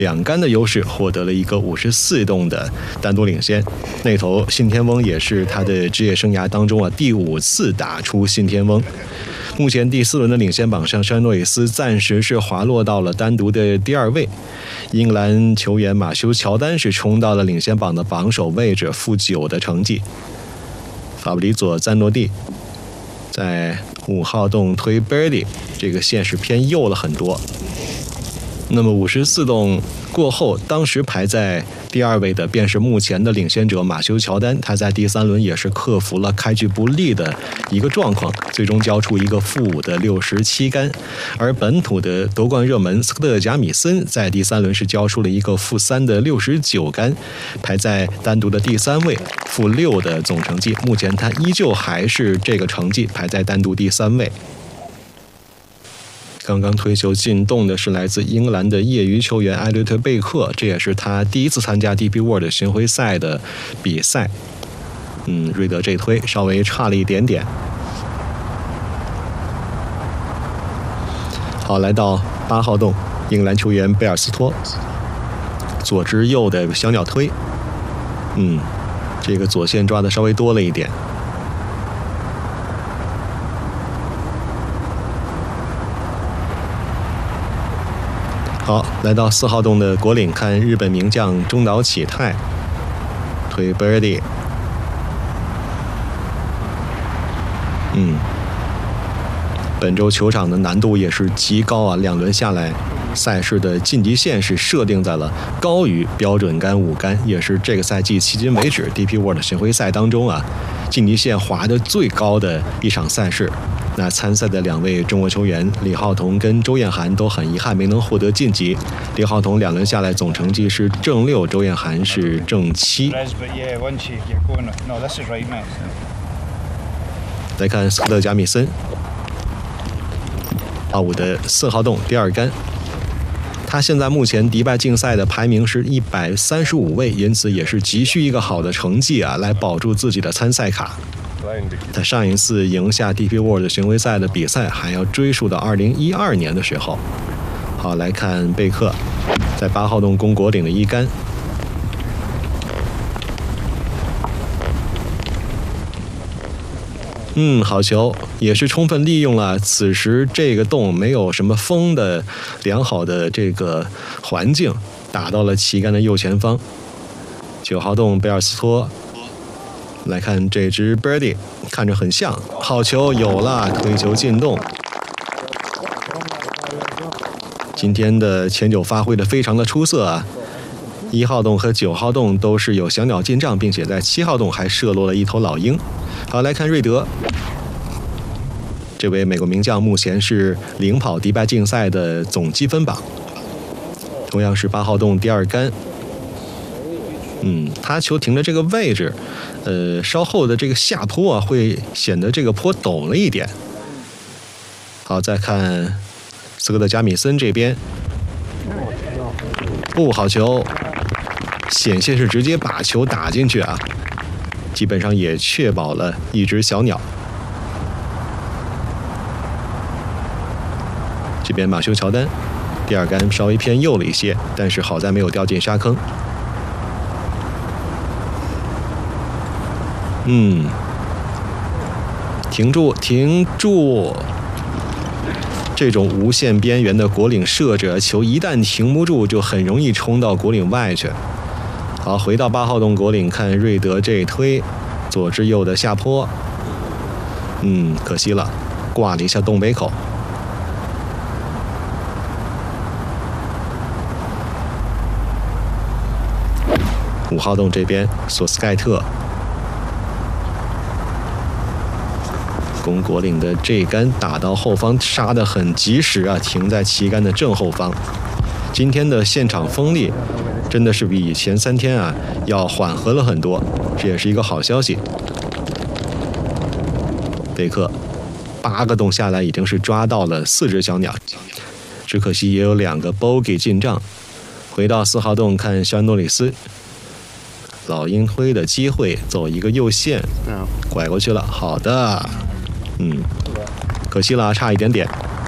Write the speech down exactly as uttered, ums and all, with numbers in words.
两杆的优势，获得了一个五十四洞的单独领先。那头信天翁也是他的职业生涯当中啊第五次打出信天翁。目前第四轮的领先榜上，山诺里斯暂时是滑落到了单独的第二位。英格兰球员马修·乔丹是冲到了领先榜的榜首位置，负九的成绩。法布里佐·赞诺蒂在五号洞推 birdie， 这个线是偏右了很多。那么五十四洞过后，当时排在第二位的便是目前的领先者马修·乔丹，他在第三轮也是克服了开局不利的一个状况，最终交出一个负五的六十七杆。而本土的夺冠热门斯科特·贾米森在第三轮是交出了一个负三的六十九杆，排在单独的第三位，负六的总成绩。目前他依旧还是这个成绩，排在单独第三位。刚刚推球进洞的是来自英格兰的业余球员艾略特·贝克，这也是他第一次参加 D P World 巡回赛的比赛。嗯，瑞德这推稍微差了一点点。好，来到八号洞，英格兰球员贝尔斯托，左支右的小鸟推。嗯，这个左线抓的稍微多了一点。好，来到四号洞的国岭，看日本名将中岛启太推 birdie。嗯，本周球场的难度也是极高啊，两轮下来，赛事的晋级线是设定在了高于标准杆五杆，也是这个赛季迄今为止 D P World 巡回赛当中啊晋级线划得最高的一场赛事。那参赛的两位中国球员李浩彤跟周彦涵都很遗憾没能获得晋级。李浩彤两轮下来总成绩是正六，周彦涵是正七。来看斯科特·贾米森，八五的四号洞第二杆，他现在目前迪拜竞赛的排名是一百三十五位，因此也是急需一个好的成绩啊，来保住自己的参赛卡。他上一次赢下 D P World 巡回赛的比赛还要追溯到二零一二年的时候。好，来看贝克在八号洞攻国岭的一杆。嗯，好球，也是充分利用了此时这个洞没有什么风的良好的这个环境，打到了旗杆的右前方。九号洞贝尔斯托，来看这支 birdie， 看着很像，好球有了，推球进洞。今天的前九发挥的非常的出色啊，一号洞和九号洞都是有小鸟进账，并且在七号洞还射落了一头老鹰。好，来看瑞德，这位美国名将目前是领跑迪拜竞赛的总积分榜，同样是八号洞第二杆。嗯，他球停的这个位置，呃，稍后的这个下坡啊，会显得这个坡陡了一点。好，再看斯科特·贾米森这边，不好球，险些是直接把球打进去啊，基本上也确保了一只小鸟。这边马修·乔丹第二杆稍微偏右了一些，但是好在没有掉进沙坑。嗯，停住，停住！这种无限边缘的国岭射者球，一旦停不住，就很容易冲到国岭外去。好，回到八号洞国岭，看瑞德这一推，左至右的下坡。嗯，可惜了，挂了一下洞北口。五号洞这边，索斯盖特。攻国岭的这杆打到后方，杀得很及时啊，停在旗杆的正后方。今天的现场风力真的是比前三天啊要缓和了很多，这也是一个好消息。贝克八个洞下来已经是抓到了四只小鸟，只可惜也有两个 bogey 进账。回到四号洞看肖恩诺里斯，老鹰推的机会，走一个右线，拐过去了，好的。嗯，可惜了，差一点点。